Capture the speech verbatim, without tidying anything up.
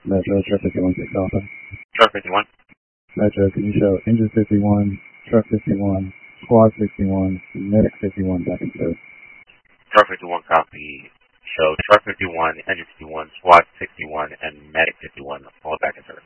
Metro, truck fifty-one, six Alpha. Truck fifty-one. Metro, can you show engine fifty-one, truck fifty-one, squad sixty-one, medic fifty-one back in service? Truck fifty-one copy. Show truck fifty-one, engine fifty-one, squad sixty-one, and medic fifty-one all back in service.